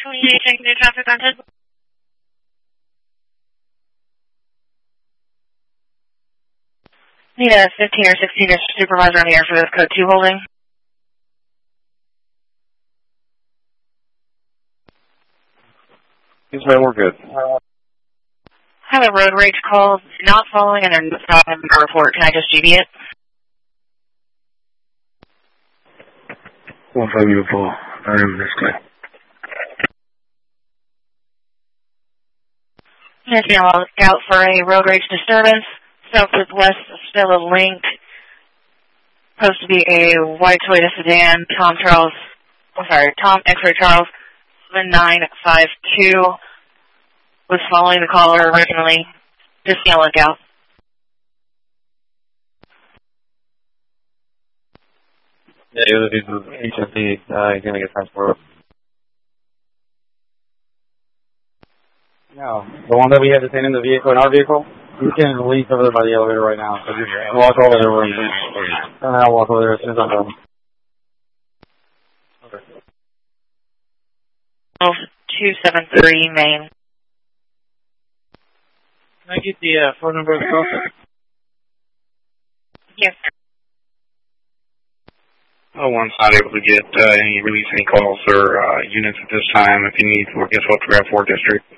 checking new traffic on 10. Need a 15 or 16-inch supervisor on the air for this code 2 holding. Yes, ma'am, we're good. I have a road rage call not following and they're not having a report. Can I just GB it? 15 uniform. This guy. Yes, be on the lookout for a road rage disturbance. Southwest of Stella Link. Supposed to be a white Toyota sedan. Tom X-Ray Charles 7952 was following the caller originally. Just be on the lookout. Yeah, the other dude's HMP. He's going to get transported. No, the one that we had detained in the vehicle, in our vehicle, you can release over there by the elevator right now. So just walk over there. And I'll walk over there as soon as I'm done. Okay. 273 Main. Can I get the phone number of the call? Yes, sir. One's not able to get release any calls or units at this time. If you need, we'll get photograph 4 district.